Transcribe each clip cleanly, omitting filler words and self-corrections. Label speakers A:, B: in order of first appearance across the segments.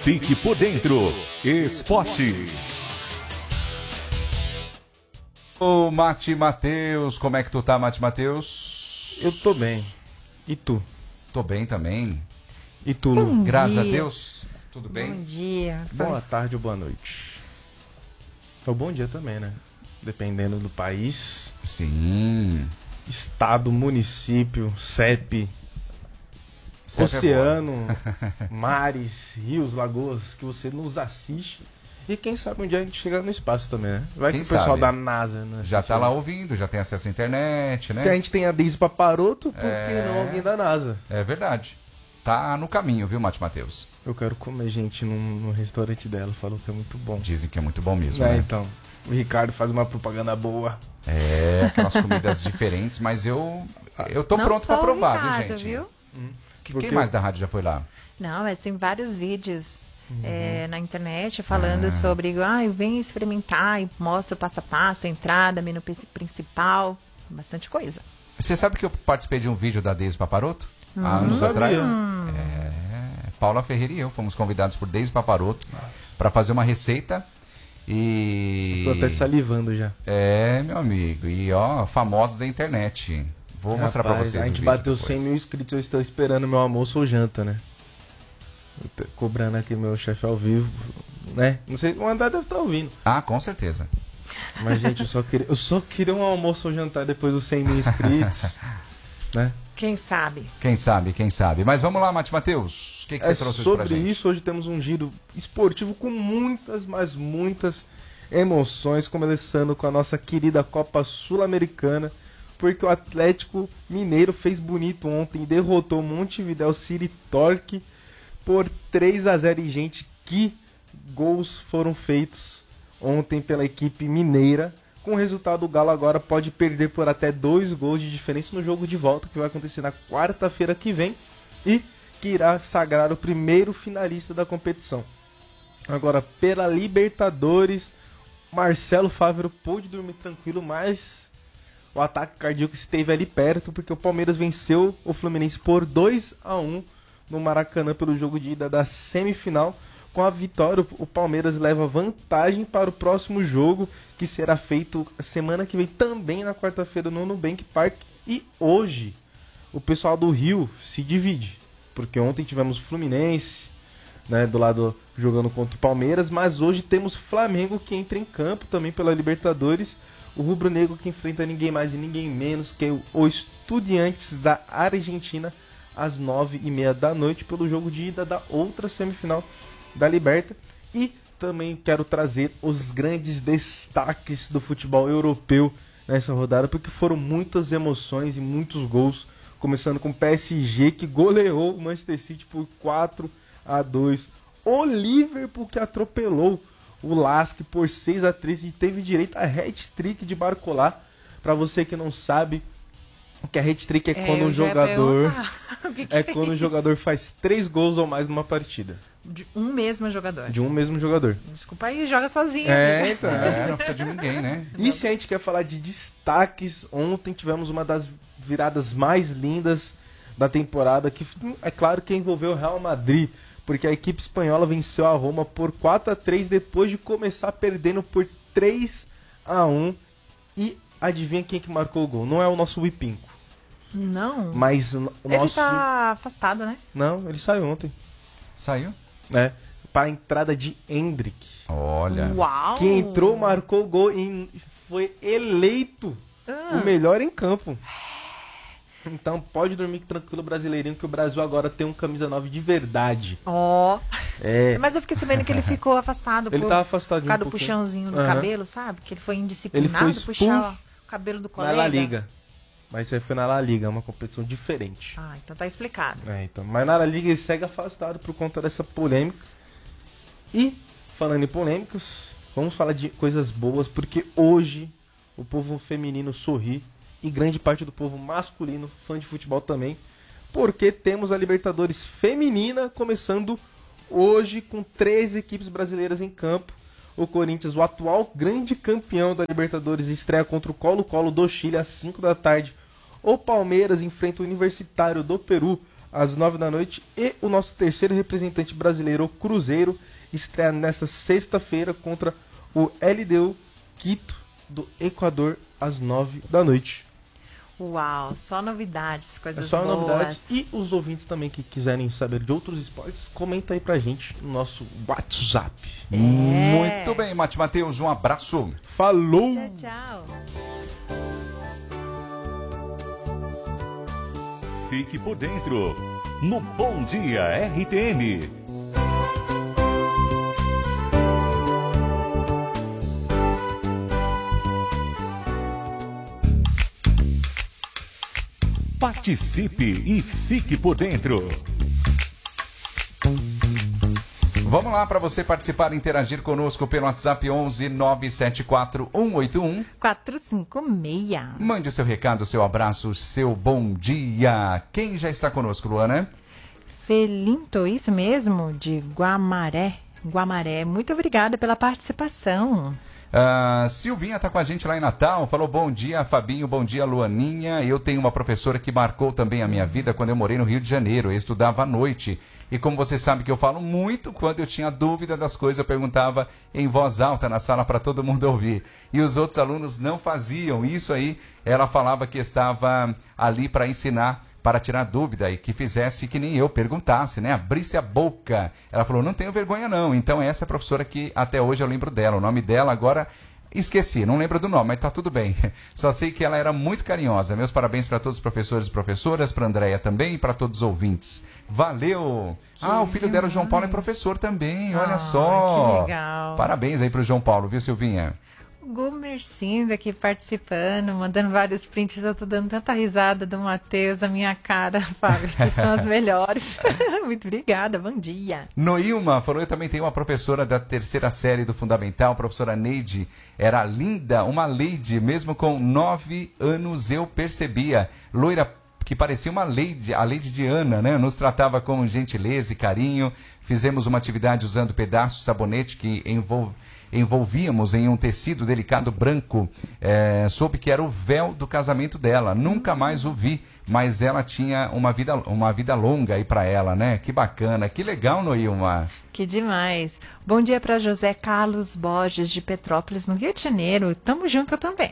A: Fique por dentro. Esporte.
B: Ô, Mate Matheus, como é que tu tá, Mate Matheus?
C: Eu tô bem. E tu?
B: Tô bem também.
C: E tu, Lu?
B: Graças a Deus. Tudo bem?
D: Bom dia.
C: Boa tarde ou boa noite. É o bom dia também, né? Dependendo do país.
B: Sim.
C: Estado, município, CEP,
B: CEP
C: oceano, mares, rios, lagoas, que você nos assiste. E quem sabe um dia a gente chega no espaço também, né? Vai
B: Quem
C: que o pessoal
B: sabe?
C: da NASA, né?
B: Já tá lá ouvindo, já tem acesso à internet, né?
C: Se a gente tem a Deise Paparoto, por que não alguém da NASA?
B: É verdade. Tá no caminho, viu, Mate Matheus?
C: Eu quero comer gente no restaurante dela, falou que é muito bom.
B: Dizem que é muito bom mesmo,
C: É,
B: né?
C: então, o Ricardo faz uma propaganda boa.
B: É, aquelas comidas diferentes, mas eu tô
D: Não
B: pronto
D: só
B: pra
D: o
B: provar,
D: Ricardo,
B: viu, gente?
D: viu?
B: Quem mais da rádio já foi lá?
D: Não, mas tem vários vídeos na internet falando sobre, vem experimentar e mostra o passo a passo, a entrada, menu principal, bastante coisa.
B: Você sabe que eu participei de um vídeo da Deise Paparoto? Há anos
C: Não
B: atrás?
C: sabia.
B: Paula Ferreira e eu fomos convidados por Deise Paparoto para fazer uma receita e...
C: Tô até salivando já.
B: É, meu amigo. E ó, famosos da internet. Vou mostrar pra
C: Rapaz,
B: vocês
C: a
B: o
C: gente
B: vídeo
C: bateu
B: depois.
C: 100 mil inscritos, eu estou esperando meu almoço ou janta, né? Cobrando aqui meu chefe ao vivo, né? Não sei, o André deve estar ouvindo.
B: Ah, com certeza.
C: Mas, gente, eu só queria um almoço ou jantar depois dos 100 mil inscritos, né?
D: Quem sabe?
B: Quem sabe, quem sabe. Mas vamos lá, Mate Matheus. O que você trouxe hoje pra
C: Sobre
B: gente?
C: isso, hoje temos um giro esportivo com muitas, mas muitas emoções, começando com a nossa querida Copa Sul-Americana, porque o Atlético Mineiro fez bonito ontem e derrotou o Montevidéu City Torque por 3-0. E, gente, que gols foram feitos ontem pela equipe mineira. Com o resultado, o Galo agora pode perder por até 2 gols de diferença no jogo de volta, que vai acontecer na quarta-feira que vem, e que irá sagrar o primeiro finalista da competição. Agora, pela Libertadores, Marcelo Fávero pôde dormir tranquilo, mas o ataque cardíaco esteve ali perto, porque o Palmeiras venceu o Fluminense por 2-1 no Maracanã pelo jogo de ida da semifinal. Com a vitória, o Palmeiras leva vantagem para o próximo jogo, que será feito semana que vem, também na quarta-feira, no Nubank Park. E hoje, o pessoal do Rio se divide, porque ontem tivemos o Fluminense, né, do lado jogando contra o Palmeiras, mas hoje temos Flamengo que entra em campo também pela Libertadores. O rubro-negro que enfrenta ninguém mais e ninguém menos que o Estudiantes da Argentina, às 9h30 da noite, pelo jogo de ida da outra semifinal da Liberta. E também quero trazer os grandes destaques do futebol europeu nessa rodada, porque foram muitas emoções e muitos gols, começando com o PSG, que goleou o Manchester City por 4-2, o Liverpool, que atropelou o Lask por 6-3 e teve direito a hat-trick de Barcola. Para você que não sabe, o que é hat-trick é quando um jogador quando um jogador faz 3 gols ou mais numa partida.
D: De um mesmo jogador.
C: De um mesmo jogador.
D: Desculpa aí, joga sozinho.
C: Então.
B: Não precisa de ninguém, né?
C: E se a gente quer falar de destaques, ontem tivemos uma das viradas mais lindas da temporada, que é claro que envolveu o Real Madrid, porque a equipe espanhola venceu a Roma por 4-3 depois de começar perdendo por 3-1. E adivinha quem que marcou o gol? Não é o nosso Wipinco.
D: Não.
C: Mas o
D: Ele
C: nosso...
D: tá afastado, né?
C: Não, ele saiu ontem.
B: Saiu?
C: Né? Para a entrada de Endrick.
B: Olha.
D: Uau!
C: Que entrou, marcou o gol e foi eleito o melhor em campo. Então pode dormir tranquilo, brasileirinho, que o Brasil agora tem um camisa 9 de verdade.
D: Ó.
C: É.
D: Mas eu fiquei sabendo que ele ficou afastado
C: Ele tava afastado
D: por causa do
C: pouquinho.
D: puxãozinho no
C: Aham.
D: cabelo, sabe? Que ele foi indisciplinado,
C: Ele foi expulso
D: puxar o cabelo do
C: Na
D: colega.
C: La Liga. Mas isso aí foi na La Liga, é uma competição diferente.
D: Ah, então tá explicado.
C: Então. Mas na La Liga ele segue afastado por conta dessa polêmica. E, falando em polêmicas, vamos falar de coisas boas, porque hoje o povo feminino sorri e grande parte do povo masculino, fã de futebol também, porque temos a Libertadores feminina começando hoje com 3 equipes brasileiras em campo. O Corinthians, o atual grande campeão da Libertadores, estreia contra o Colo-Colo do Chile às 5 da tarde. O Palmeiras enfrenta o Universitário do Peru às 9 da noite. E o nosso terceiro representante brasileiro, o Cruzeiro, estreia nesta sexta-feira contra o LDU Quito do Equador, às 9 da noite.
D: Uau, só novidades, coisas
C: Só
D: boas.
C: novidades. E os ouvintes também que quiserem saber de outros esportes, comenta aí pra gente no nosso WhatsApp.
B: Muito bem, Mate Matheus, um abraço.
C: Falou!
D: Tchau, tchau.
A: Fique por dentro no Bom Dia RTM. Participe e fique por dentro.
B: Vamos lá para você participar e interagir conosco pelo WhatsApp 11 974 181
D: 456.
B: Mande o seu recado, seu abraço, seu bom dia. Quem já está conosco, Luana?
D: Felinto, isso mesmo? De Guamaré. Guamaré, muito obrigada pela participação.
B: Silvinha está com a gente lá em Natal, falou bom dia, Fabinho, bom dia, Luaninha. Eu tenho uma professora que marcou também a minha vida quando eu morei no Rio de Janeiro. Eu estudava à noite. E como você sabe que eu falo muito, quando eu tinha dúvida das coisas, eu perguntava em voz alta na sala para todo mundo ouvir. E os outros alunos não faziam isso aí. Ela falava que estava ali para ensinar, para tirar dúvida e que fizesse que nem eu, perguntasse, né? Abrisse a boca. Ela falou, não tenho vergonha não. Então essa professora que até hoje eu lembro dela. O nome dela agora esqueci, não lembro do nome, mas tá tudo bem. Só sei que ela era muito carinhosa. Meus parabéns para todos os professores e professoras, para a Andréia também e para todos os ouvintes. Valeu! O filho dela, o João Paulo, é professor também, olha só.
D: Que legal.
B: Parabéns aí pro João Paulo, viu, Silvinha?
D: Gumercindo aqui participando, mandando vários prints. Eu tô dando tanta risada do Matheus, a minha cara, Fábio, que são as melhores. Muito obrigada, bom dia.
B: Noilma falou, eu também tenho uma professora da terceira série do Fundamental, a professora Neide, era linda, uma lady, mesmo com 9 anos eu percebia, loira que parecia uma lady, a Lady Diana, né? Nos tratava com gentileza e carinho, fizemos uma atividade usando pedaços de sabonete que envolvíamos em um tecido delicado branco, soube que era o véu do casamento dela, nunca mais o vi, mas ela tinha uma vida longa aí para ela, né? Que bacana, que legal, Noilma.
D: Que demais. Bom dia para José Carlos Borges, de Petrópolis, no Rio de Janeiro. Tamo junto também.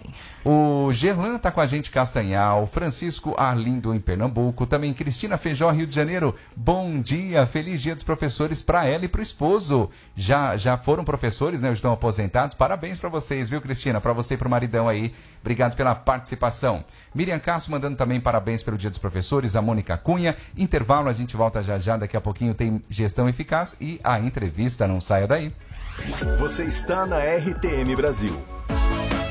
B: O Gerlan tá com a gente, Castanhal. Francisco Arlindo, em Pernambuco. Também Cristina Feijó, Rio de Janeiro. Bom dia, feliz dia dos professores para ela e pro esposo. Já foram professores, né? Estão aposentados. Parabéns para vocês, viu, Cristina? Para você e pro maridão aí. Obrigado pela participação. Miriam Castro mandando também parabéns pelo dia dos professores. A Mônica Cunha. Intervalo, a gente volta já. Daqui a pouquinho tem gestão eficaz e a entrevista. Não saia daí.
A: Você está na RTM Brasil.